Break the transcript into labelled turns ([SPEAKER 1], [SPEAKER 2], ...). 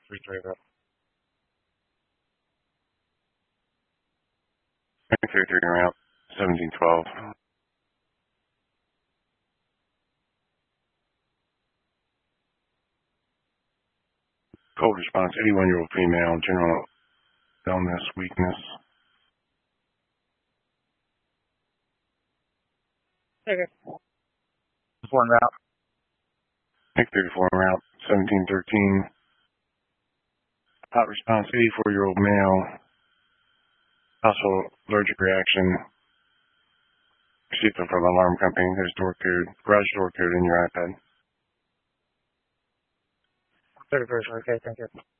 [SPEAKER 1] 33 route.
[SPEAKER 2] 33 route, 1712. Cold response, 81-year-old female, general illness, weakness.
[SPEAKER 1] Okay. 1 route.
[SPEAKER 2] Make 34 route, 1713. Hot response, 84-year-old male, also allergic reaction. Received from the alarm company. There's door code, garage door code in your iPad.
[SPEAKER 1] 31st, okay, thank you.